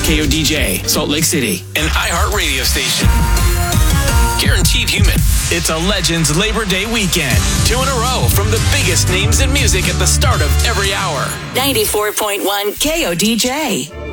KODJ, Salt Lake City, an iHeart radio station. Guaranteed human. It's a Legends Labor Day weekend. 2 in a row from the biggest names in music at the start of every hour. 94.1 KODJ.